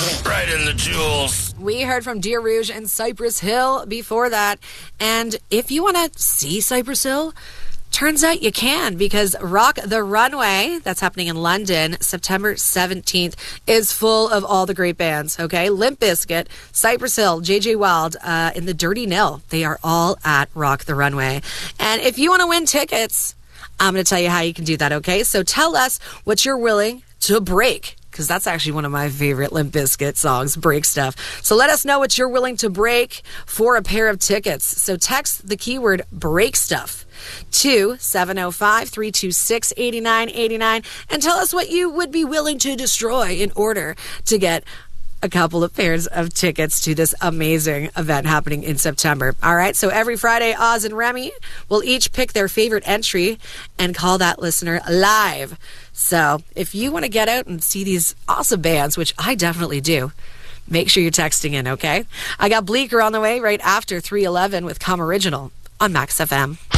Right in the jewels. We heard from Deer Rouge and Cypress Hill before that. And if you want to see Cypress Hill, turns out you can, because Rock the Runway, that's happening in London, September 17th, is full of all the great bands, okay? Limp Bizkit, Cypress Hill, JJ Wild, and the Dirty Nil. They are all at Rock the Runway. And if you want to win tickets, I'm going to tell you how you can do that, okay? So tell us what you're willing to break, because that's actually one of my favorite Limp Bizkit songs, Break Stuff. So let us know what you're willing to break for a pair of tickets. So text the keyword Break Stuff to 705-326-8989 and tell us what you would be willing to destroy in order to get a couple of pairs of tickets to this amazing event happening in September. All right, so every Friday, Oz and Remy will each pick their favorite entry and call that listener live. So if you want to get out and see these awesome bands, which I definitely do, make sure you're texting in, okay? I got Bleecker on the way right after 3:11 with Come Original on Max FM.